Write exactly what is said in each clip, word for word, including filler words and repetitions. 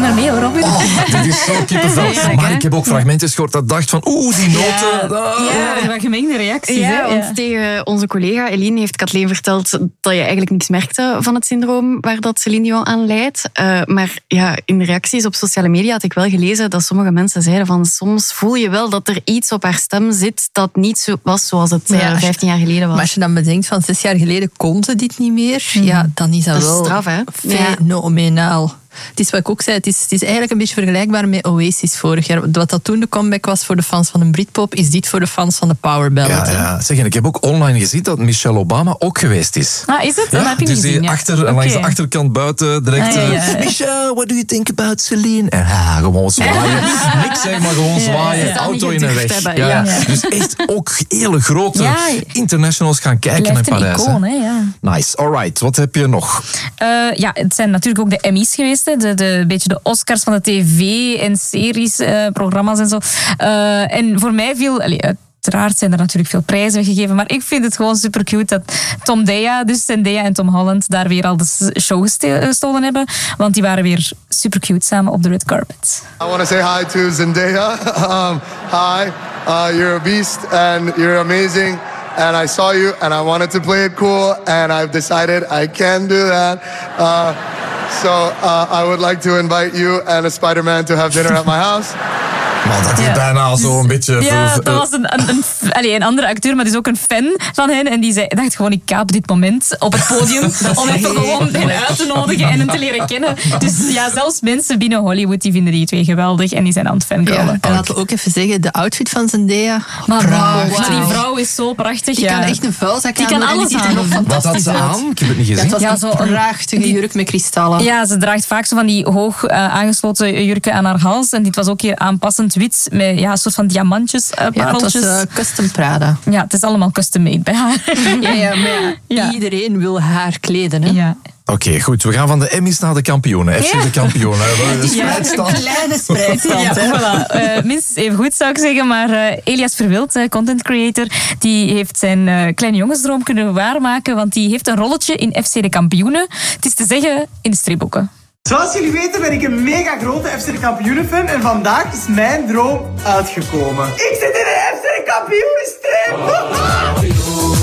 maar mee hoor, Robin. Oh, dit is zo kippenvel. Ja, maar ik heb ook fragmenten gehoord dat dacht van oeh, die noten. Ja, ah. ja, wat gemengde reacties. Ja, hè? want Ja. tegen onze collega Eline heeft Kathleen verteld dat je eigenlijk niks merkte van het syndroom waar dat Céline Dion aan leidt. Uh, maar ja, in de reacties op sociale media had ik wel gelezen dat sommige mensen zeiden van soms voel je wel dat er iets op haar stem zit dat niet zo was zoals het uh, ja, vijftien jaar geleden was. Maar als je dan bedenkt van zes jaar geleden kon ze dit niet meer, mm. ja, dan is dat, dat wel is straf, hè? fenomenaal. Het is wat ik ook zei, het is, het is eigenlijk een beetje vergelijkbaar met Oasis vorig jaar. Wat dat toen de comeback was voor de fans van de Britpop, is dit voor de fans van de Power Ballad. Ja, ja. Zeg, en ik heb ook online gezien dat Michelle Obama ook geweest is. Ah, is het? Ja, Dat heb je dus niet gezien. die Ja. achter, Okay. langs de achterkant buiten direct... Ah, ja, ja, ja. Michelle, what do you think about Celine? En ah, gewoon zwaaien. Niks zeg maar, gewoon zwaaien. Ja, ja. Auto in een weg. Hebben, ja. ja. Dus echt ook hele grote Ja. internationals gaan kijken in Blijft een Parijs. icoon, hè. hè, ja. Nice, alright. Wat heb je nog? Uh, ja, het zijn natuurlijk ook de Emmys geweest. Hè. De, de, beetje de Oscars van de tv en series, uh, programma's en zo. Uh, en voor mij viel... Allee, uiteraard zijn er natuurlijk veel prijzen gegeven, maar ik vind het gewoon super cute dat Tom Dea, dus Zendaya en Tom Holland, daar weer al de show gestolen hebben. Want die waren weer super cute samen op de red carpet. I want to say hi to Zendaya. Um, hi, uh, you're a beast and you're amazing. And I saw you and I wanted to play it cool and I've decided I can do that. Uh, so uh, I would like to invite you and a Spider-Man to have dinner at my house. Maar dat is Ja. bijna zo een beetje... Ja, ver- dat was een, een, een, allee, een andere acteur, maar dus ook een fan van hen. En die zei, dacht gewoon, ik kaap dit moment op het podium om even gewoon hen uit te nodigen en hen te leren kennen. Dus ja, zelfs mensen binnen Hollywood die vinden die twee geweldig en die zijn aan het fangirlen. Ja, en laten we ook even zeggen, de outfit van Zendaya, Maar prachtig. wow, die vrouw is zo prachtig. Die ja. kan echt een vuilzak Die aan kan doen en alles die ziet er nog aan doen. Wat had fantastisch ze uit. aan? Ik heb het niet Ja, gezien. het was Ja, een zo een- prachtige die- jurk met kristallen. Ja, ze draagt vaak zo van die hoog uh, aangesloten jurken aan haar hals. En dit was ook hier aanpassend wit met ja, een soort van diamantjes, uh, Ja, het was pareltjes. uh, custom Prada. Ja, het is allemaal custom made bij haar. Ja, ja, maar ja, Ja. iedereen wil haar kleden. Hè? Ja. Oké, okay, goed. We gaan van de Emmys naar de kampioenen. F C Ja. de kampioenen. De Een spreidstand. kleine spreidstand. Ja, hè. voilà. Uh, minstens even goed zou ik zeggen, maar uh, Elias Verwild, uh, content creator, die heeft zijn uh, kleine jongensdroom kunnen waarmaken, want die heeft een rolletje in F C de Kampioenen. Het is te zeggen in de stripboeken. Zoals jullie weten ben ik een mega grote F C de Kampioenen-fan en vandaag is mijn droom uitgekomen. Ik zit in een F C de Kampioenenstrip!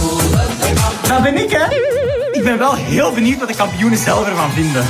Dat ben ik, hè? Ik ben wel heel benieuwd wat de kampioenen zelf ervan vinden.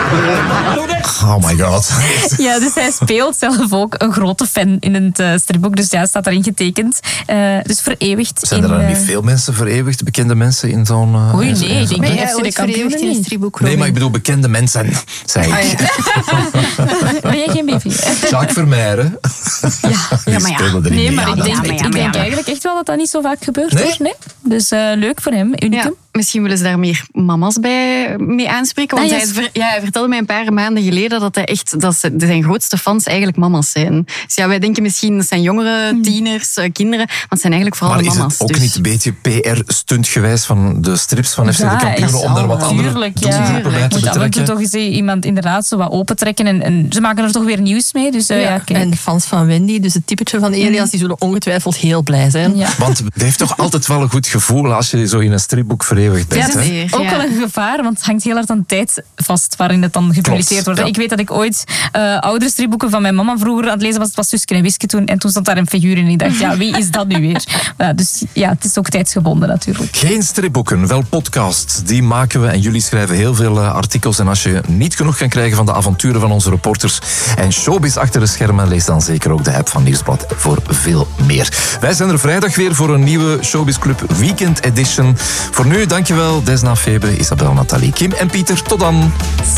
Oh my god. Ja, dus hij speelt zelf ook een grote fan in het uh, stripboek, dus ja, staat daarin getekend. Uh, dus vereeuwigd. Zijn er in, dan uh, niet veel mensen verevenigd, bekende mensen in zo'n... Uh, Oei, in zo'n- nee, in ik zo'n- denk Ben niet. jij F C de ooit kampioenen vereeuwigd in een niet. stripboek, Nee, Robin? maar ik bedoel bekende mensen, zei ik. Ah, ja. Ben jij geen baby? Jacques Vermeijeren. Ja, Die maar ja. speelde er Nee, niet maar mee ik aan. denk, maar ja, ik maar denk ja. eigenlijk echt wel dat dat niet zo vaak gebeurt. Nee? Hoor. Nee? Dus uh, leuk voor hem, unicum. Ja, misschien willen ze daar meer mama's bij mee aanspreken. Want Ah, hij, yes. ver- ja, hij vertelde mij een paar maanden geleden dat hij echt dat ze, zijn grootste fans eigenlijk mama's zijn. Dus ja, wij denken misschien dat zijn jongeren, tieners, uh, kinderen, maar het zijn eigenlijk vooral Maar de is mama's. het ook dus. niet een beetje P R-stunt geweest van de strips van F C de Ja, kampioenen is om daar wat al, andere tuurlijk, doelgroepen ja. bij te Moet af en toe betrekken? toch eens iemand inderdaad zo wat opentrekken. En, en ze maken er toch weer nieuws mee. Dus uh, ja, Ja, kijk. en de fans van Wendy, dus het typetje van Elias, die zullen ongetwijfeld heel blij zijn. Ja. Want het heeft toch altijd wel een goed gevoel als je zo in een stripboek vereeuwigd bent. Ja, het hè? is ook Ja. wel een gevaar, want het hangt heel hard aan de tijd vast waarin het dan gepubliceerd wordt. ja. Ik weet dat ik ooit uh, oudere stripboeken van mijn mama vroeger aan het lezen was. Het was Suske en Wiske toen. En toen stond daar een figuur in en ik dacht, ja, wie is dat nu weer? Ja, dus ja, het is ook tijdsgebonden natuurlijk. Geen stripboeken, wel podcasts. Die maken we en jullie schrijven heel veel uh, artikels. En als je niet genoeg kan krijgen van de avonturen van onze reporters en showbiz achter de schermen, lees dan zeker ook de app van Nieuwsblad voor veel meer. Wij zijn er vrijdag weer voor een nieuwe Showbiz Club Weekend Edition. Voor nu, dankjewel Desna, Febe, Isabel, Nathalie, Kim en Pieter. Tot dan.